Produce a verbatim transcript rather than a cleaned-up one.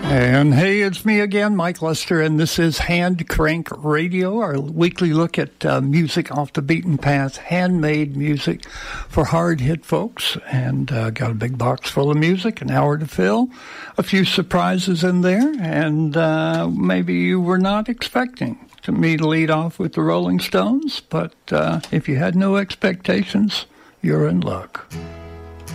And hey, it's me again, Mike Lester, and this is Hand Crank Radio, our weekly look at uh, music off the beaten path, handmade music for hard-hit folks. And uh, got a big box full of music, an hour to fill, a few surprises in there, and uh, maybe you were not expecting to me to lead off with the Rolling Stones, but uh, if you had no expectations, you're in luck.